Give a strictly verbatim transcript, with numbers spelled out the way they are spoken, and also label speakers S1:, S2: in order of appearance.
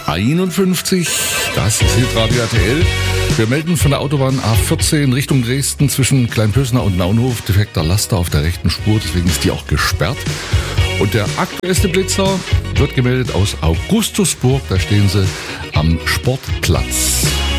S1: einundfünfzig. Das ist Hitradio R T L. Wir melden von der Autobahn A vierzehn Richtung Dresden zwischen Kleinpösner und Naunhof. Defekter Laster auf der rechten Spur, deswegen ist die auch gesperrt. Und der aktuellste Blitzer wird gemeldet aus Augustusburg. Da stehen sie am Sportplatz.